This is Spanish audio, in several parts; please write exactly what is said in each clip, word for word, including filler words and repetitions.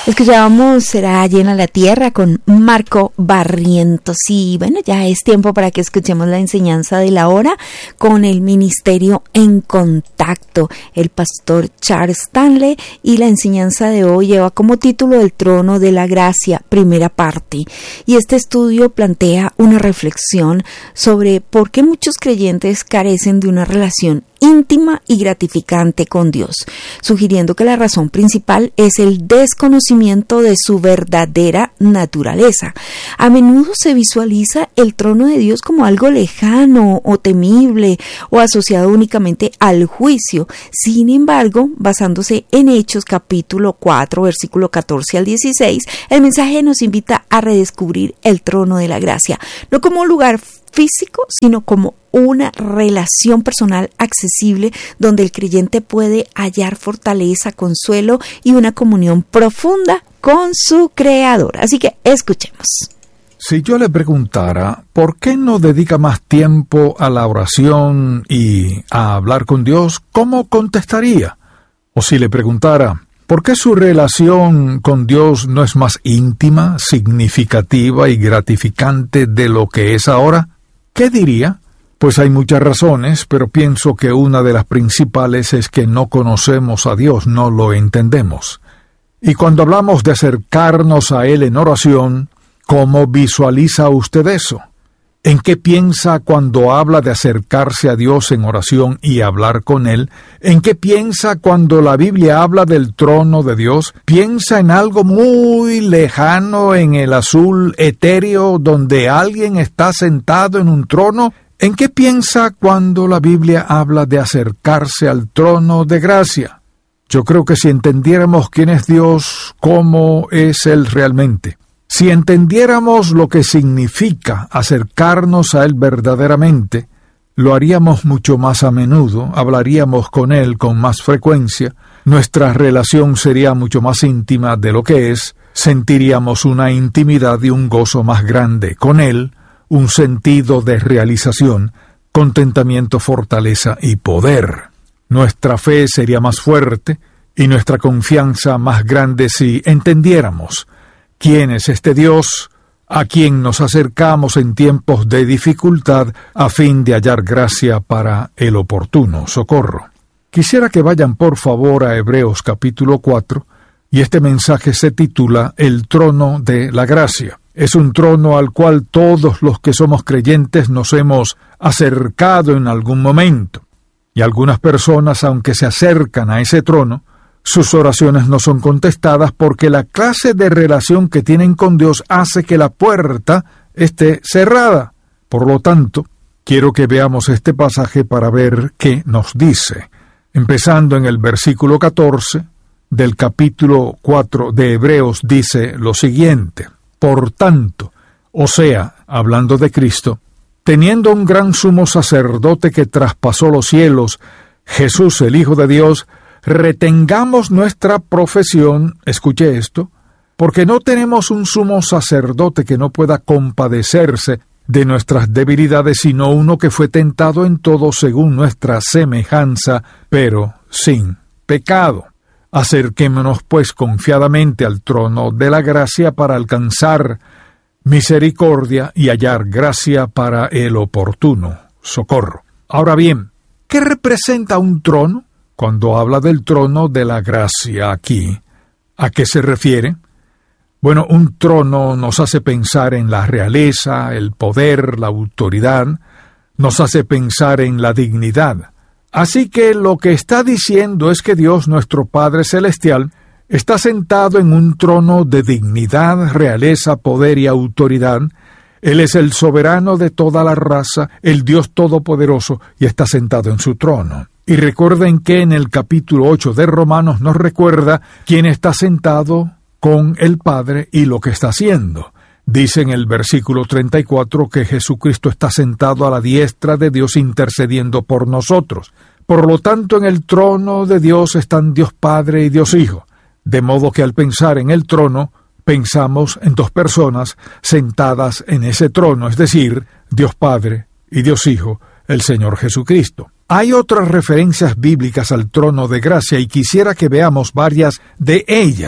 Escuchábamos Será llena la tierra con Marco Barrientos. Y bueno, ya es tiempo para que escuchemos la enseñanza de la hora con el Ministerio en Contacto, el pastor Charles Stanley, y la enseñanza de hoy lleva como título El trono de la gracia, primera parte. Y este estudio plantea una reflexión sobre por qué muchos creyentes carecen de una relación íntima y gratificante con Dios, sugiriendo que la razón principal es el desconocimiento de su verdadera naturaleza. A menudo se visualiza el trono de Dios como algo lejano o temible o asociado únicamente al juicio. Sin embargo, basándose en Hechos capítulo cuatro, versículo catorce al dieciséis, el mensaje nos invita a redescubrir el trono de la gracia, no como un lugar físico, sino como una relación personal accesible donde el creyente puede hallar fortaleza, consuelo y una comunión profunda con su Creador. Así que escuchemos. Si yo le preguntara, ¿por qué no dedica más tiempo a la oración y a hablar con Dios? ¿Cómo contestaría? O si le preguntara, ¿por qué su relación con Dios no es más íntima, significativa y gratificante de lo que es ahora? ¿Qué diría? Pues hay muchas razones, pero pienso que una de las principales es que no conocemos a Dios, no lo entendemos. Y cuando hablamos de acercarnos a Él en oración, ¿cómo visualiza usted eso? ¿En qué piensa cuando habla de acercarse a Dios en oración y hablar con Él? ¿En qué piensa cuando la Biblia habla del trono de Dios? ¿Piensa en algo muy lejano, en el azul etéreo, donde alguien está sentado en un trono? ¿En qué piensa cuando la Biblia habla de acercarse al trono de gracia? Yo creo que si entendiéramos quién es Dios, cómo es Él realmente, si entendiéramos lo que significa acercarnos a Él verdaderamente, lo haríamos mucho más a menudo, hablaríamos con Él con más frecuencia, nuestra relación sería mucho más íntima de lo que es, sentiríamos una intimidad y un gozo más grande con Él, un sentido de realización, contentamiento, fortaleza y poder. Nuestra fe sería más fuerte y nuestra confianza más grande si entendiéramos quién es este Dios a quien nos acercamos en tiempos de dificultad a fin de hallar gracia para el oportuno socorro. Quisiera que vayan por favor a Hebreos capítulo cuatro, y este mensaje se titula El trono de la gracia. Es un trono al cual todos los que somos creyentes nos hemos acercado en algún momento. Y algunas personas, aunque se acercan a ese trono, sus oraciones no son contestadas porque la clase de relación que tienen con Dios hace que la puerta esté cerrada. Por lo tanto, quiero que veamos este pasaje para ver qué nos dice. Empezando en el versículo catorce del capítulo cuatro de Hebreos, dice lo siguiente: Por tanto, o sea, hablando de Cristo, teniendo un gran sumo sacerdote que traspasó los cielos, Jesús el Hijo de Dios, retengamos nuestra profesión, escuche esto, porque no tenemos un sumo sacerdote que no pueda compadecerse de nuestras debilidades, sino uno que fue tentado en todo según nuestra semejanza, pero sin pecado. Acerquémonos pues confiadamente al trono de la gracia para alcanzar misericordia y hallar gracia para el oportuno socorro. Ahora bien, ¿qué representa un trono? Cuando habla del trono de la gracia aquí, ¿a qué se refiere? Bueno, un trono nos hace pensar en la realeza, el poder, la autoridad, nos hace pensar en la dignidad. Así que lo que está diciendo es que Dios, nuestro Padre Celestial, está sentado en un trono de dignidad, realeza, poder y autoridad. Él es el soberano de toda la raza, el Dios todopoderoso, y está sentado en su trono. Y recuerden que en el capítulo ocho de Romanos nos recuerda quién está sentado con el Padre y lo que está haciendo. Dice en el versículo treinta y cuatro que Jesucristo está sentado a la diestra de Dios intercediendo por nosotros. Por lo tanto, en el trono de Dios están Dios Padre y Dios Hijo. De modo que al pensar en el trono, pensamos en dos personas sentadas en ese trono, es decir, Dios Padre y Dios Hijo, el Señor Jesucristo. Hay otras referencias bíblicas al trono de gracia y quisiera que veamos varias de ellas.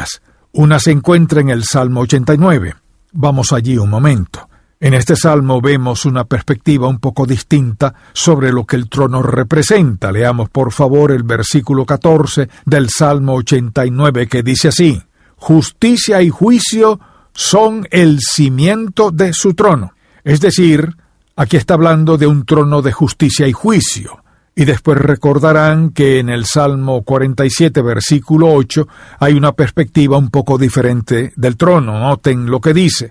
Una se encuentra en el Salmo ochenta y nueve. Vamos allí un momento. En este salmo vemos una perspectiva un poco distinta sobre lo que el trono representa. Leamos por favor el versículo catorce del Salmo ochenta y nueve, que dice así: justicia y juicio son el cimiento de su trono. Es decir, aquí está hablando de un trono de justicia y juicio. Y después recordarán que en el Salmo cuarenta y siete, versículo ocho, hay una perspectiva un poco diferente del trono. Noten lo que dice: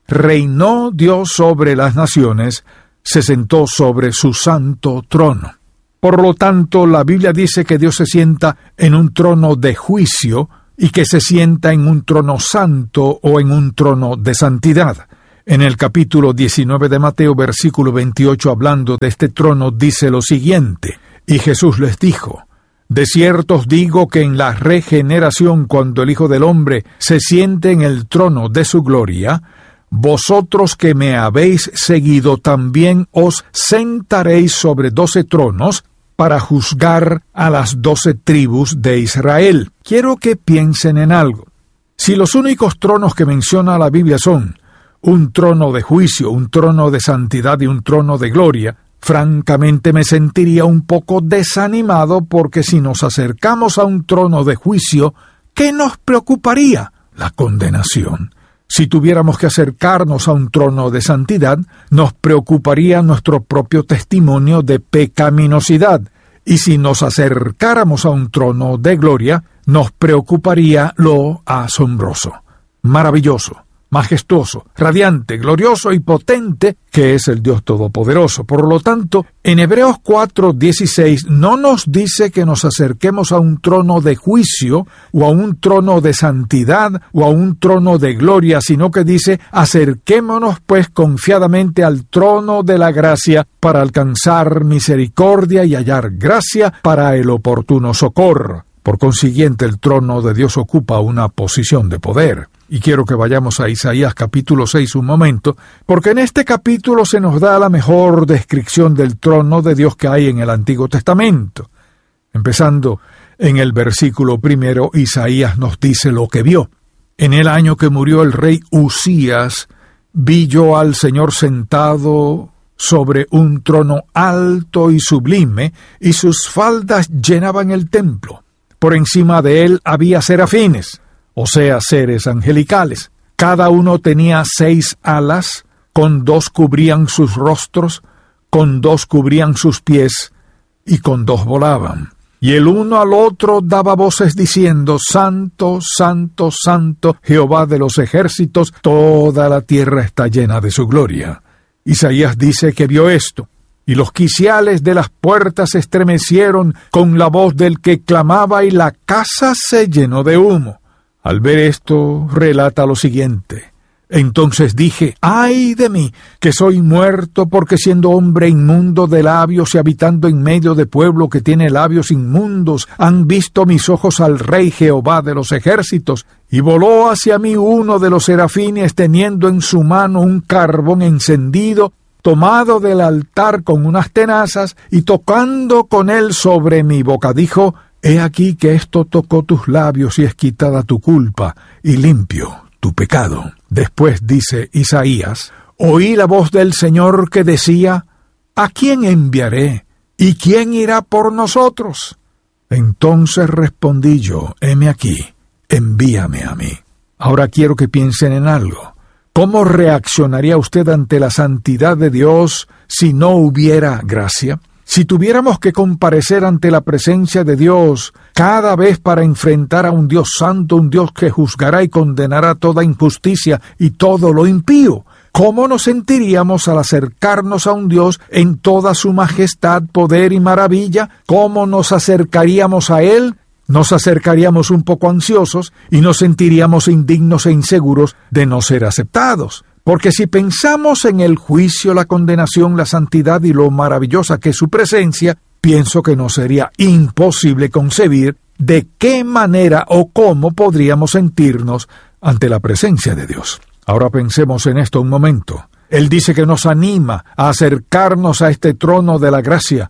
reinó Dios sobre las naciones, se sentó sobre su santo trono. Por lo tanto, la Biblia dice que Dios se sienta en un trono de juicio y que se sienta en un trono santo o en un trono de santidad. En el capítulo diecinueve de Mateo, versículo veintiocho, hablando de este trono, dice lo siguiente: y Jesús les dijo: de cierto os digo que en la regeneración, cuando el Hijo del Hombre se siente en el trono de su gloria, vosotros que me habéis seguido también os sentaréis sobre doce tronos para juzgar a las doce tribus de Israel. Quiero que piensen en algo. Si los únicos tronos que menciona la Biblia son un trono de juicio, un trono de santidad y un trono de gloria, francamente me sentiría un poco desanimado, porque si nos acercamos a un trono de juicio, ¿qué nos preocuparía? La condenación. Si tuviéramos que acercarnos a un trono de santidad, nos preocuparía nuestro propio testimonio de pecaminosidad. Y si nos acercáramos a un trono de gloria, nos preocuparía lo asombroso, maravilloso, majestuoso, radiante, glorioso y potente que es el Dios Todopoderoso. Por lo tanto, en Hebreos cuatro dieciséis no nos dice que nos acerquemos a un trono de juicio o a un trono de santidad o a un trono de gloria, sino que dice: acerquémonos pues confiadamente al trono de la gracia para alcanzar misericordia y hallar gracia para el oportuno socorro. Por consiguiente, el trono de Dios ocupa una posición de poder. Y quiero que vayamos a Isaías capítulo seis un momento, porque en este capítulo se nos da la mejor descripción del trono de Dios que hay en el Antiguo Testamento. Empezando en el versículo primero, Isaías nos dice lo que vio. En el año que murió el rey Usías, vi yo al Señor sentado sobre un trono alto y sublime, y sus faldas llenaban el templo. Por encima de él había serafines, o sea, seres angelicales. Cada uno tenía seis alas, con dos cubrían sus rostros, con dos cubrían sus pies, y con dos volaban. Y el uno al otro daba voces diciendo: Santo, Santo, Santo, Jehová de los ejércitos, toda la tierra está llena de su gloria. Isaías dice que vio esto. Y los quiciales de las puertas se estremecieron con la voz del que clamaba, y la casa se llenó de humo. Al ver esto, relata lo siguiente: entonces dije: ¡ay de mí, que soy muerto, porque siendo hombre inmundo de labios y habitando en medio de pueblo que tiene labios inmundos, han visto mis ojos al Rey Jehová de los ejércitos! Y voló hacia mí uno de los serafines, teniendo en su mano un carbón encendido, tomado del altar con unas tenazas, y tocando con él sobre mi boca, dijo: he aquí que esto tocó tus labios, y es quitada tu culpa, y limpio tu pecado. Después dice Isaías: oí la voz del Señor que decía: ¿a quién enviaré? ¿Y quién irá por nosotros? Entonces respondí yo: heme aquí, envíame a mí. Ahora quiero que piensen en algo. ¿Cómo reaccionaría usted ante la santidad de Dios si no hubiera gracia? Si tuviéramos que comparecer ante la presencia de Dios cada vez para enfrentar a un Dios santo, un Dios que juzgará y condenará toda injusticia y todo lo impío, ¿cómo nos sentiríamos al acercarnos a un Dios en toda su majestad, poder y maravilla? ¿Cómo nos acercaríamos a Él? Nos acercaríamos un poco ansiosos y nos sentiríamos indignos e inseguros de no ser aceptados. Porque si pensamos en el juicio, la condenación, la santidad y lo maravillosa que es su presencia, pienso que nos sería imposible concebir de qué manera o cómo podríamos sentirnos ante la presencia de Dios. Ahora pensemos en esto un momento. Él dice que nos anima a acercarnos a este trono de la gracia,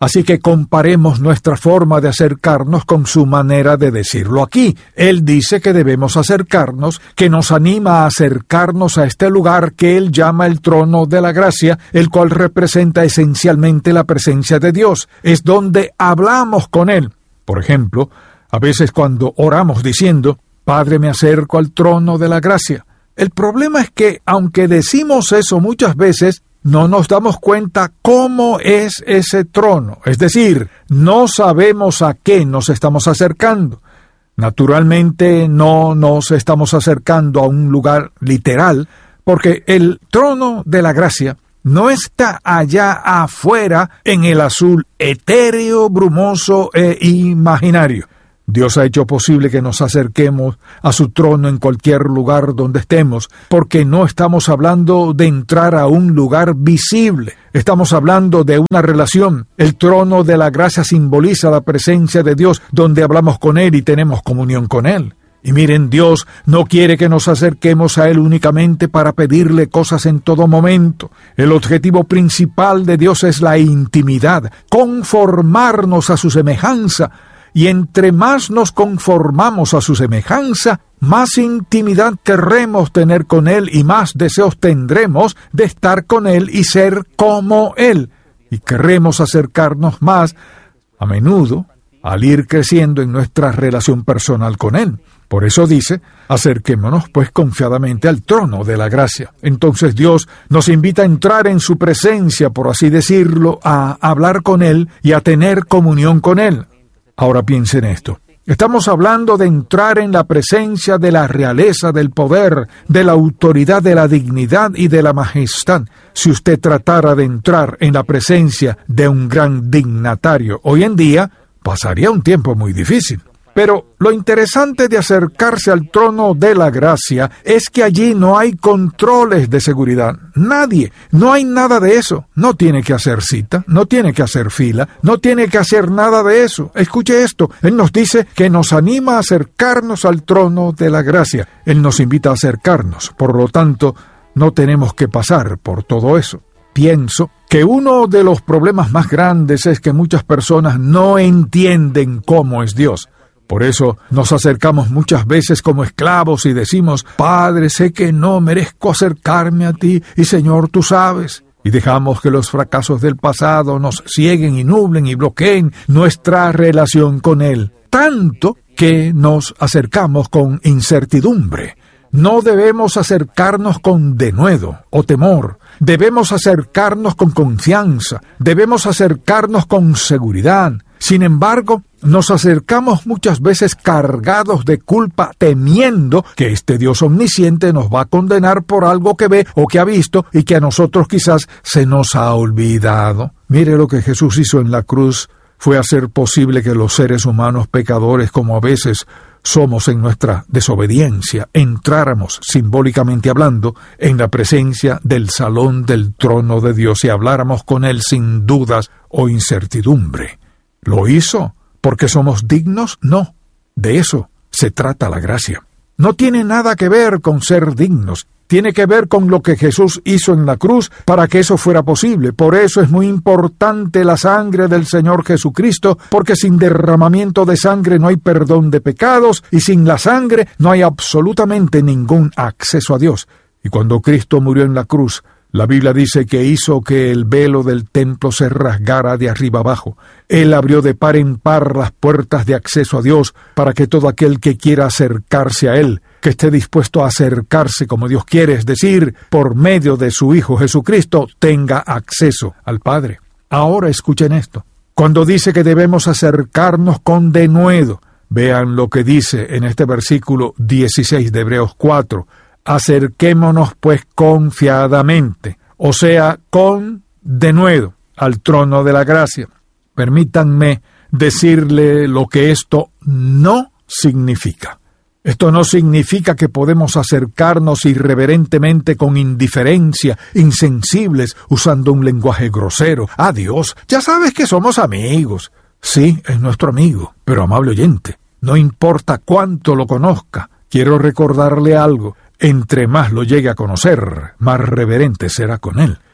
Así que comparemos nuestra forma de acercarnos con su manera de decirlo aquí. Él dice que debemos acercarnos, que nos anima a acercarnos a este lugar que él llama el trono de la gracia, el cual representa esencialmente la presencia de Dios. Es donde hablamos con él. Por ejemplo, a veces cuando oramos diciendo, Padre, me acerco al trono de la gracia. El problema es que, aunque decimos eso muchas veces, no nos damos cuenta cómo es ese trono. Es decir, no sabemos a qué nos estamos acercando. Naturalmente no nos estamos acercando a un lugar literal, porque el trono de la gracia no está allá afuera en el azul etéreo, brumoso e imaginario. Dios ha hecho posible que nos acerquemos a su trono en cualquier lugar donde estemos, porque no estamos hablando de entrar a un lugar visible. Estamos hablando de una relación. El trono de la gracia simboliza la presencia de Dios, donde hablamos con Él y tenemos comunión con Él. Y miren, Dios no quiere que nos acerquemos a Él únicamente para pedirle cosas en todo momento. El objetivo principal de Dios es la intimidad, conformarnos a su semejanza. Y entre más nos conformamos a su semejanza, más intimidad querremos tener con Él y más deseos tendremos de estar con Él y ser como Él. Y querremos acercarnos más a menudo al ir creciendo en nuestra relación personal con Él. Por eso dice, acerquémonos pues confiadamente al trono de la gracia. Entonces Dios nos invita a entrar en su presencia, por así decirlo, a hablar con Él y a tener comunión con Él. Ahora piensen esto. Estamos hablando de entrar en la presencia de la realeza, del poder, de la autoridad, de la dignidad y de la majestad. Si usted tratara de entrar en la presencia de un gran dignatario hoy en día, pasaría un tiempo muy difícil. Pero lo interesante de acercarse al trono de la gracia es que allí no hay controles de seguridad. Nadie, no hay nada de eso. No tiene que hacer cita, no tiene que hacer fila, no tiene que hacer nada de eso. Escuche esto, Él nos dice que nos anima a acercarnos al trono de la gracia. Él nos invita a acercarnos, por lo tanto, no tenemos que pasar por todo eso. Pienso que uno de los problemas más grandes es que muchas personas no entienden cómo es Dios. Por eso nos acercamos muchas veces como esclavos y decimos, Padre, sé que no merezco acercarme a ti y Señor, tú sabes. Y dejamos que los fracasos del pasado nos cieguen y nublen y bloqueen nuestra relación con Él. Tanto que nos acercamos con incertidumbre. No debemos acercarnos con denuedo o temor. Debemos acercarnos con confianza. Debemos acercarnos con seguridad. Sin embargo, nos acercamos muchas veces cargados de culpa, temiendo que este Dios omnisciente nos va a condenar por algo que ve o que ha visto y que a nosotros quizás se nos ha olvidado. Mire lo que Jesús hizo en la cruz. Fue hacer posible que los seres humanos pecadores, como a veces somos en nuestra desobediencia, entráramos, simbólicamente hablando, en la presencia del salón del trono de Dios y habláramos con Él sin dudas o incertidumbre. ¿Lo hizo porque somos dignos? No. De eso se trata la gracia. No tiene nada que ver con ser dignos. Tiene que ver con lo que Jesús hizo en la cruz para que eso fuera posible. Por eso es muy importante la sangre del Señor Jesucristo, porque sin derramamiento de sangre no hay perdón de pecados y sin la sangre no hay absolutamente ningún acceso a Dios. Y cuando Cristo murió en la cruz, la Biblia dice que hizo que el velo del templo se rasgara de arriba abajo. Él abrió de par en par las puertas de acceso a Dios para que todo aquel que quiera acercarse a Él, que esté dispuesto a acercarse como Dios quiere, es decir, por medio de su Hijo Jesucristo, tenga acceso al Padre. Ahora escuchen esto. Cuando dice que debemos acercarnos con denuedo, vean lo que dice en este versículo dieciséis de Hebreos cuatro. Acerquémonos pues confiadamente, o sea, con denuedo, al trono de la gracia. Permítanme decirle lo que esto no significa. Esto no significa que podemos acercarnos irreverentemente con indiferencia, insensibles, usando un lenguaje grosero. ¡Ah, Dios! Ya sabes que somos amigos. Sí, es nuestro amigo, pero amable oyente, no importa cuánto lo conozca, quiero recordarle algo. Entre más lo llegue a conocer, más reverente será con Él.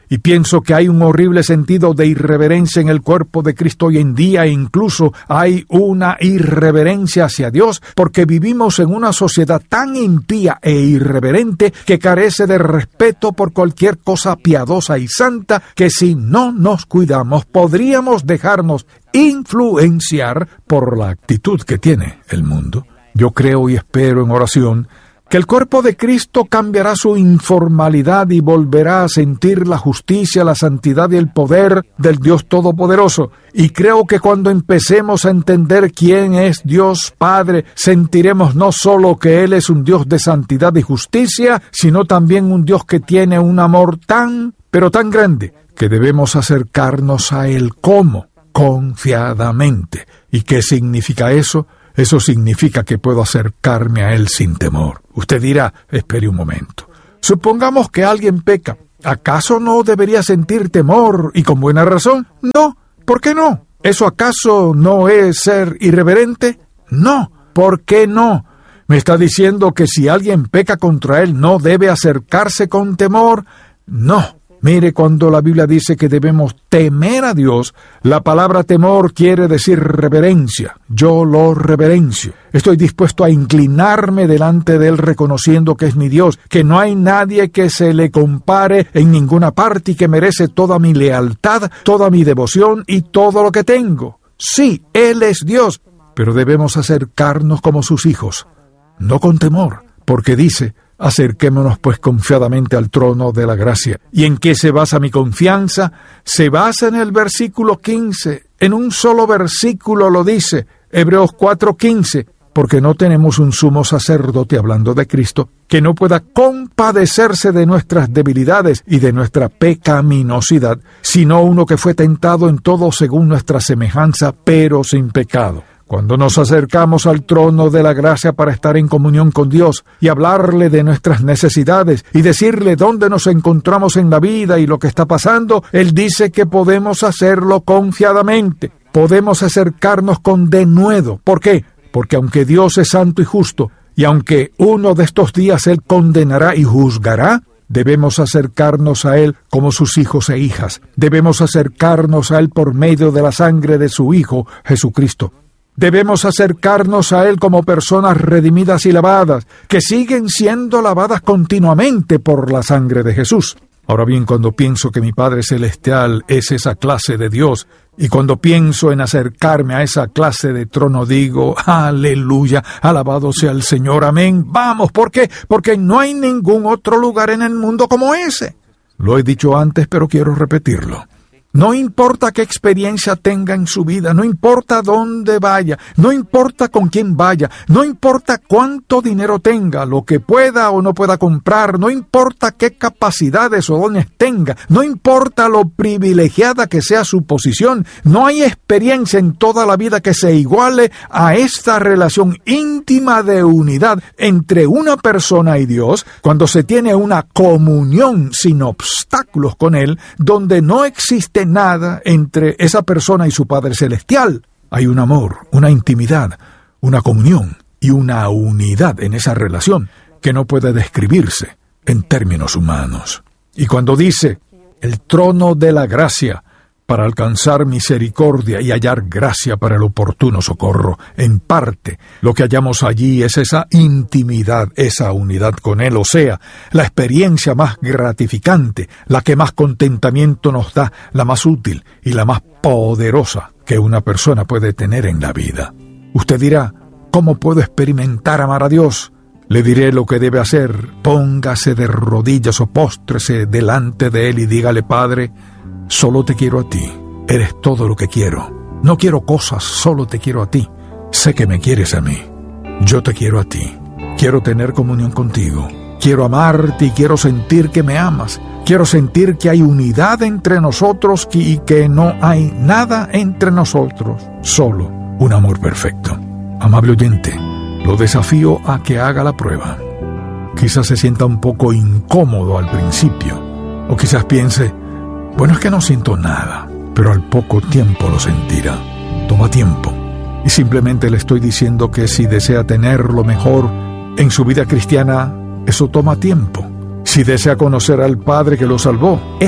Y pienso que hay un horrible sentido de irreverencia en el cuerpo de Cristo hoy en día, e incluso hay una irreverencia hacia Dios, porque vivimos en una sociedad tan impía e irreverente que carece de respeto por cualquier cosa piadosa y santa, que si no nos cuidamos podríamos dejarnos influenciar por la actitud que tiene el mundo. Yo creo y espero en oración que el cuerpo de Cristo cambiará su informalidad y volverá a sentir la justicia, la santidad y el poder del Dios Todopoderoso. Y creo que cuando empecemos a entender quién es Dios Padre, sentiremos no solo que Él es un Dios de santidad y justicia, sino también un Dios que tiene un amor tan, pero tan grande, que debemos acercarnos a Él. ¿Cómo? Confiadamente. ¿Y qué significa eso? Eso significa que puedo acercarme a Él sin temor. Usted dirá, espere un momento. Supongamos que alguien peca. ¿Acaso no debería sentir temor y con buena razón? No. ¿Por qué no? ¿Eso acaso no es ser irreverente? No. ¿Por qué no? ¿Me está diciendo que si alguien peca contra Él no debe acercarse con temor? No. Mire, cuando la Biblia dice que debemos temer a Dios, la palabra temor quiere decir reverencia. Yo lo reverencio. Estoy dispuesto a inclinarme delante de Él reconociendo que es mi Dios, que no hay nadie que se le compare en ninguna parte y que merece toda mi lealtad, toda mi devoción y todo lo que tengo. Sí, Él es Dios, pero debemos acercarnos como sus hijos, no con temor, porque dice: acerquémonos pues confiadamente al trono de la gracia. ¿Y en qué se basa mi confianza? Se basa en el versículo quince. En un solo versículo lo dice, Hebreos cuatro quince, porque no tenemos un sumo sacerdote, hablando de Cristo, que no pueda compadecerse de nuestras debilidades y de nuestra pecaminosidad, sino uno que fue tentado en todo según nuestra semejanza, pero sin pecado. Cuando nos acercamos al trono de la gracia para estar en comunión con Dios y hablarle de nuestras necesidades y decirle dónde nos encontramos en la vida y lo que está pasando, Él dice que podemos hacerlo confiadamente. Podemos acercarnos con denuedo. ¿Por qué? Porque aunque Dios es santo y justo, y aunque uno de estos días Él condenará y juzgará, debemos acercarnos a Él como sus hijos e hijas. Debemos acercarnos a Él por medio de la sangre de su Hijo, Jesucristo. Debemos acercarnos a Él como personas redimidas y lavadas, que siguen siendo lavadas continuamente por la sangre de Jesús. Ahora bien, cuando pienso que mi Padre Celestial es esa clase de Dios, y cuando pienso en acercarme a esa clase de trono, digo, aleluya, alabado sea el Señor, amén. Vamos, ¿por qué? Porque no hay ningún otro lugar en el mundo como ese. Lo he dicho antes, pero quiero repetirlo. No importa qué experiencia tenga en su vida, no importa dónde vaya, no importa con quién vaya, no importa cuánto dinero tenga, lo que pueda o no pueda comprar, no importa qué capacidades o dones tenga, no importa lo privilegiada que sea su posición, no hay experiencia en toda la vida que se iguale a esta relación íntima de unidad entre una persona y Dios, cuando se tiene una comunión sin obstáculos con Él, donde no existe nada entre esa persona y su Padre Celestial. Hay un amor, una intimidad, una comunión y una unidad en esa relación que no puede describirse en términos humanos. Y cuando dice el trono de la gracia para alcanzar misericordia y hallar gracia para el oportuno socorro, en parte lo que hallamos allí es esa intimidad, esa unidad con Él, o sea, la experiencia más gratificante, la que más contentamiento nos da, la más útil y la más poderosa que una persona puede tener en la vida. Usted dirá, ¿cómo puedo experimentar amar a Dios? Le diré lo que debe hacer. Póngase de rodillas o póstrese delante de Él y dígale: Padre, solo te quiero a ti. Eres todo lo que quiero. No quiero cosas, solo te quiero a ti. Sé que me quieres a mí. Yo te quiero a ti. Quiero tener comunión contigo. Quiero amarte y quiero sentir que me amas. Quiero sentir que hay unidad entre nosotros y que no hay nada entre nosotros, solo un amor perfecto. Amable oyente, lo desafío a que haga la prueba. Quizás se sienta un poco incómodo al principio, o quizás piense: bueno, es que no siento nada, pero al poco tiempo lo sentirá. Toma tiempo. Y simplemente le estoy diciendo que si desea tener lo mejor en su vida cristiana, eso toma tiempo. Si desea conocer al Padre que lo salvó, eso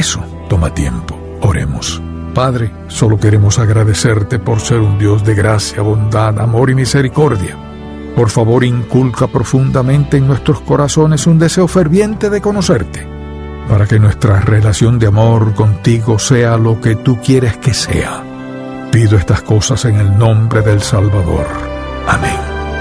toma tiempo. Oremos. Padre, solo queremos agradecerte por ser un Dios de gracia, bondad, amor y misericordia. Por favor, inculca profundamente en nuestros corazones un deseo ferviente de conocerte, para que nuestra relación de amor contigo sea lo que tú quieres que sea. Pido estas cosas en el nombre del Salvador. Amén.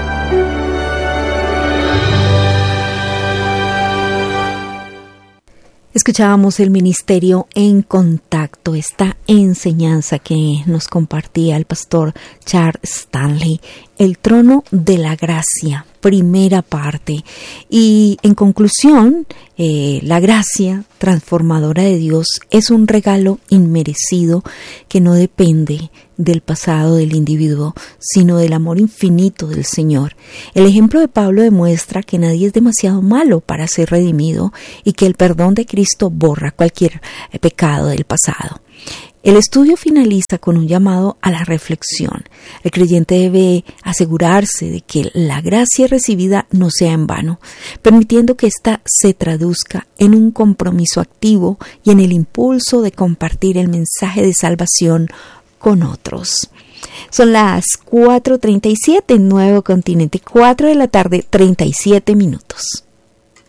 Escuchábamos el Ministerio en Contacto, esta enseñanza que nos compartía el pastor Charles Stanley, el trono de la gracia, primera parte. Y en conclusión, eh, la gracia transformadora de Dios es un regalo inmerecido que no depende del pasado del individuo, sino del amor infinito del Señor. El ejemplo de Pablo demuestra que nadie es demasiado malo para ser redimido y que el perdón de Cristo borra cualquier pecado del pasado. El estudio finaliza con un llamado a la reflexión. El creyente debe asegurarse de que la gracia recibida no sea en vano, permitiendo que ésta se traduzca en un compromiso activo y en el impulso de compartir el mensaje de salvación con otros. Son las cuatro treinta y siete en Nuevo Continente, cuatro de la tarde, treinta y siete minutos.